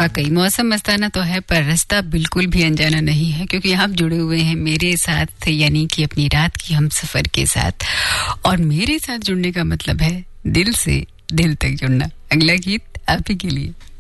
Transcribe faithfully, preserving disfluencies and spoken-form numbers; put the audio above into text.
वाकई मौसम मस्ताना तो है, पर रास्ता बिल्कुल भी अनजाना नहीं है, क्योंकि आप जुड़े हुए हैं मेरे साथ, यानी कि अपनी रात की हम सफर के साथ। और मेरे साथ जुड़ने का मतलब है दिल से दिल तक जुड़ना। अगला गीत आप ही के लिए।